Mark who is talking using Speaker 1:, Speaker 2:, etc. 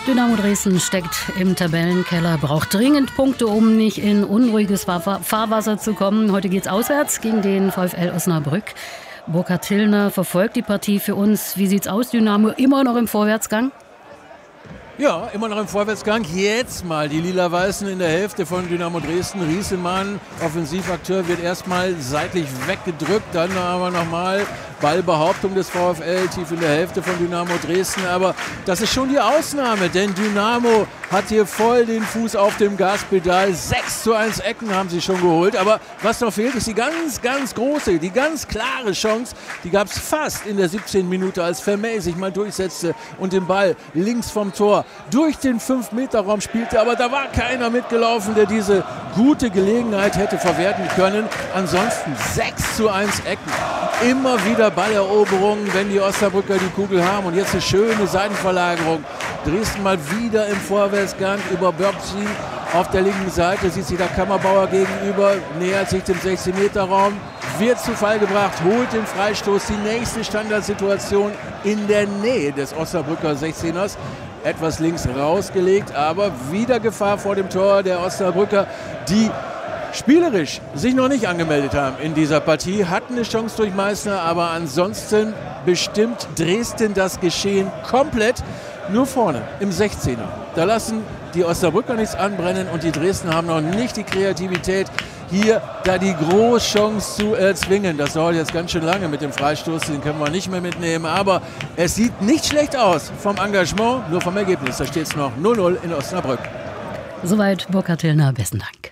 Speaker 1: Dynamo Dresden steckt im Tabellenkeller, braucht dringend Punkte, um nicht in unruhiges Fahrwasser zu kommen. Heute geht's auswärts gegen den VfL Osnabrück. Burkhard Tillner verfolgt die Partie für uns. Wie sieht's aus, Dynamo? Immer noch im Vorwärtsgang?
Speaker 2: Ja, immer noch im Vorwärtsgang. Jetzt mal die Lila-Weißen in der Hälfte von Dynamo Dresden. Riesemann, Offensivakteur, wird erstmal seitlich weggedrückt. Dann aber nochmal Ballbehauptung des VfL tief in der Hälfte von Dynamo Dresden. Aber das ist schon die Ausnahme, denn Dynamo hat hier voll den Fuß auf dem Gaspedal. 6:1 Ecken haben sie schon geholt. Aber was noch fehlt, ist die ganz, ganz große, die ganz klare Chance. Die gab es fast in der 17. Minute, als Vermey sich mal durchsetzte und den Ball links vom Tor durch den 5-Meter-Raum spielte. Aber da war keiner mitgelaufen, der diese gute Gelegenheit hätte verwerten können. Ansonsten 6:1 Ecken. Immer wieder Balleroberungen, wenn die Osnabrücker die Kugel haben. Und jetzt eine schöne Seitenverlagerung. Dresden mal wieder im Vorwärtsgang über Börbsin auf der linken Seite. Sieht sich der Kammerbauer gegenüber, nähert sich dem 16-Meter-Raum, wird zu Fall gebracht, holt den Freistoß. Die nächste Standardsituation in der Nähe des Osnabrücker 16ers. Etwas links rausgelegt, aber wieder Gefahr vor dem Tor der Osnabrücker, die spielerisch sich noch nicht angemeldet haben in dieser Partie, hatten eine Chance durch Meissner, aber ansonsten bestimmt Dresden das Geschehen komplett. Nur vorne im 16er. Da lassen die Osnabrücker nichts anbrennen und die Dresden haben noch nicht die Kreativität, hier da die Großchance zu erzwingen. Das dauert jetzt ganz schön lange mit dem Freistoß, den können wir nicht mehr mitnehmen. Aber es sieht nicht schlecht aus vom Engagement, nur vom Ergebnis. Da steht es noch 0:0 in Osnabrück.
Speaker 1: Soweit Burkhard Tillner, besten Dank.